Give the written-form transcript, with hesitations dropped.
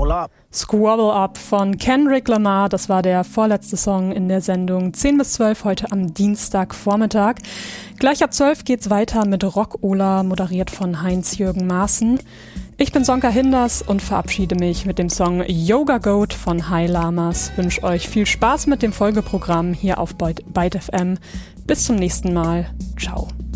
Squabble Up von Kendrick Lamar, das war der vorletzte Song in der Sendung 10 bis 12 heute am Dienstagvormittag. Gleich ab 12 geht's weiter mit Rock-Ola, moderiert von Heinz-Jürgen Maaßen. Ich bin Sonka Hinders und verabschiede mich mit dem Song Yoga Goat von High Lamas. Wünsche euch viel Spaß mit dem Folgeprogramm hier auf Byte FM. Bis zum nächsten Mal. Ciao.